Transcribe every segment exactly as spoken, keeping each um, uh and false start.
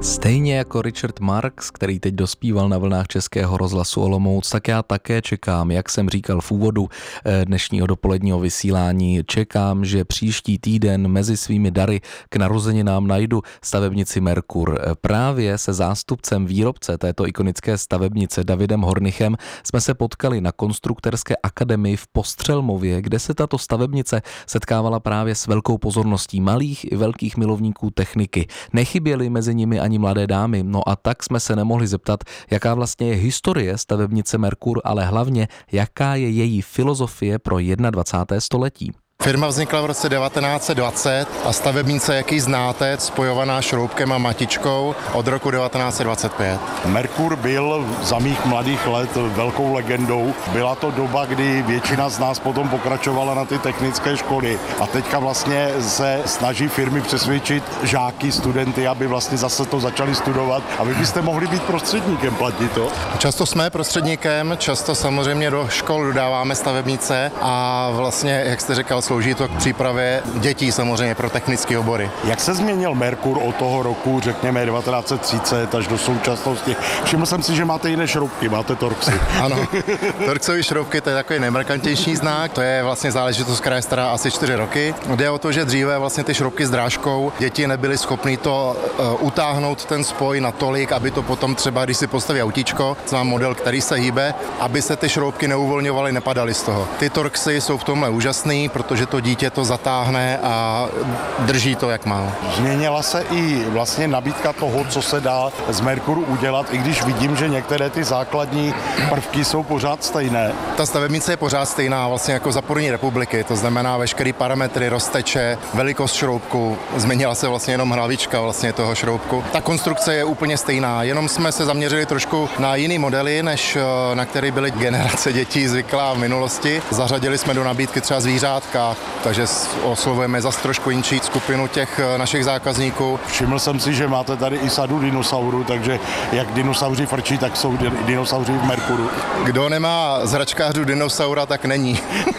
Stejně jako Richard Marx, který teď dospíval na vlnách Českého rozhlasu Olomouc, tak já také čekám, jak jsem říkal v úvodu dnešního dopoledního vysílání, čekám, že příští týden mezi svými dary k narozeninám najdu stavebnici Merkur. Právě se zástupcem výrobce této ikonické stavebnice Davidem Hornichem jsme se potkali na Konstruktorské akademii v Postřelmově, kde se tato stavebnice setkávala právě s velkou pozorností malých i velkých milovníků techniky. Nechyběly mezi nimi ani mladé dámy, no a tak jsme se nemohli zeptat, jaká vlastně je historie stavebnice Merkur, ale hlavně, jaká je její filozofie pro dvacáté první století. Firma vznikla v roce devatenáct set dvacet a stavebnice, jaký znáte, spojovaná šroubkem a matičkou od roku devatenáct set dvacet pět. Merkur byl za mých mladých let velkou legendou. Byla to doba, kdy většina z nás potom pokračovala na ty technické školy a teďka vlastně se snaží firmy přesvědčit žáky, studenty, aby vlastně zase to začali studovat a vy byste mohli být prostředníkem, platí to? Často jsme prostředníkem, často samozřejmě do škol dodáváme stavebnice a vlastně, jak jste říkal, slouží to k přípravě dětí samozřejmě pro technické obory. Jak se změnil Merkur od toho roku, řekněme devatenáct set třicet až do současnosti? Všiml jsem si, že máte jiné šroubky, máte Torxy. Ano, Torxové šroubky, to je takový nejmarkantnější znak, to je vlastně záležitost, která je stará asi čtyři roky. Jde o to, že dříve vlastně ty šroubky s drážkou, děti nebyly schopny to uh, utáhnout ten spoj natolik, aby to potom třeba, když si postaví autíčko, co má model, který se hýbe, aby se ty šroubky neuvolňovaly, nepadaly z toho. Ty Torxy jsou v tomhle úžasný, protože to dítě to zatáhne a drží to, jak má. Změnila se i vlastně nabídka toho, co se dá z Merkuru udělat, i když vidím, že některé ty základní prvky jsou pořád stejné. Ta stavebnice je pořád stejná vlastně jako za první republiky, to znamená veškeré parametry, rozteče, velikost šroubku, změnila se vlastně jenom hlavička vlastně toho šroubku. Ta konstrukce je úplně stejná, jenom jsme se zaměřili trošku na jiný modely, než na který byly generace dětí zvyklá v minulosti. Zařadili jsme do nabídky třeba zvířátka, takže oslovujeme zase trošku jinčí skupinu těch našich zákazníků. Všiml jsem si, že máte tady i sadu dinosaurů, takže jak dinosauři frčí, tak jsou dinosauři v Merkuru. Kdo nemá z hračkářů dinosaura, tak není.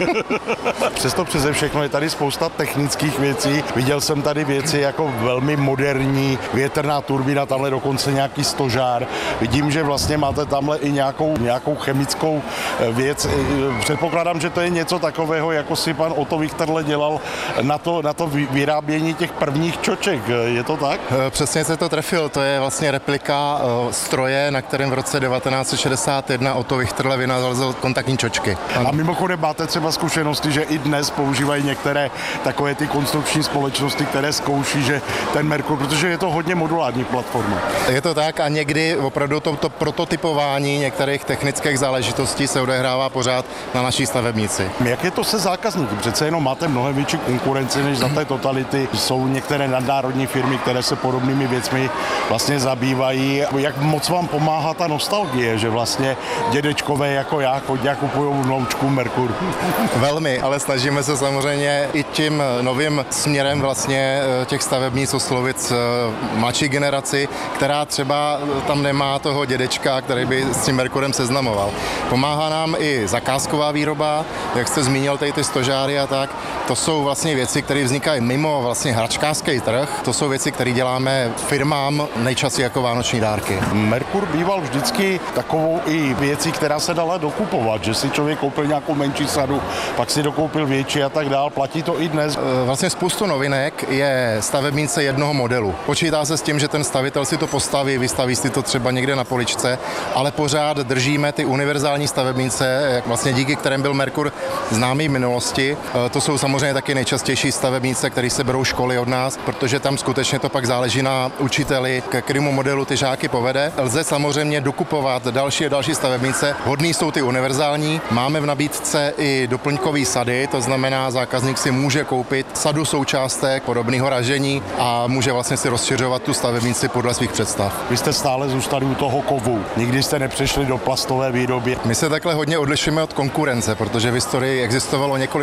Přesto přeze všechno je tady spousta technických věcí. Viděl jsem tady věci jako velmi moderní větrná turbína, tamhle dokonce nějaký stožár. Vidím, že vlastně máte tamhle i nějakou, nějakou chemickou věc. Předpokládám, že to je něco takového, jako si pan Otto Wichterle dělal na to, na to vyrábění těch prvních čoček. Je to tak? Přesně se to trefil. To je vlastně replika stroje, na kterém v roce devatenáct set šedesát jedna Otto Wichterle vynalezl kontaktní čočky. A mimochodem máte třeba zkušenosti, že i dnes používají některé takové ty konstrukční společnosti, které zkouší, že ten Merkur, protože je to hodně modulární platforma. Je to tak a někdy opravdu to, to prototypování některých technických záležitostí se odehrává pořád na naší stavebnici. Jak je to se zákazníky? Přece jenom máte mnohem větší konkurenci než za té totality. Jsou některé nadnárodní firmy, které se podobnými věcmi vlastně zabývají. Jak moc vám pomáhá ta nostalgie, že vlastně dědečkové jako já chodí a kupují vnoučku Merkur? Velmi, ale snažíme se samozřejmě i tím novým směrem vlastně těch stavebnic oslovit mladší generaci, která třeba tam nemá toho dědečka, který by s tím Merkurem seznamoval. Pomáhá nám i zakázková výroba, jak jste zmínil tady ty stožáry a tak. To jsou vlastně věci, které vznikají mimo vlastně hračkářský trh. To jsou věci, které děláme firmám nejčastěji jako vánoční dárky. Merkur býval vždycky takovou i věcí, která se dala dokupovat, že si člověk koupil nějakou menší sadu, pak si dokoupil větší a tak dál. Platí to i dnes. Vlastně spoustu novinek je stavebnice jednoho modelu. Počítá se s tím, že ten stavitel si to postaví, vystaví si to třeba někde na poličce, ale pořád držíme ty univerzální stavebnice, vlastně díky kterým byl Merkur známý v minulosti. To jsou samozřejmě taky nejčastější stavebnice, které se berou školy od nás, protože tam skutečně to pak záleží na učiteli, ke kterému modelu ty žáky povede. Lze samozřejmě dokupovat další a další stavebnice. Hodný jsou ty univerzální. Máme v nabídce i doplňkový sady, to znamená, zákazník si může koupit sadu součástek podobného ražení a může vlastně si rozšiřovat tu stavebnici podle svých představ. Vy jste stále zůstali u toho kovu. Nikdy jste nepřešli do plastové výroby. My se takhle hodně odlišujeme od konkurence, protože v historii existovalo několik stavebnic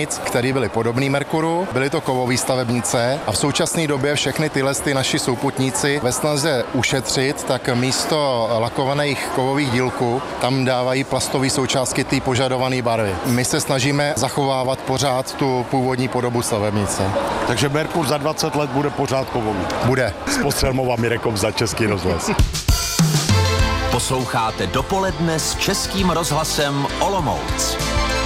stavebnic, které byly podobné Merkuru, byly to kovové stavebnice a v současné době všechny tyhle ty naši souputníci ve snaze ušetřit, tak místo lakovaných kovových dílků tam dávají plastové součástky té požadované barvy. My se snažíme zachovávat pořád tu původní podobu stavebnice. Takže Merkur za dvacet let bude pořád kovový. Bude. S Postřelmou a Mirekom za Český rozhlas. Posloucháte Dopoledne s Českým rozhlasem Olomouc.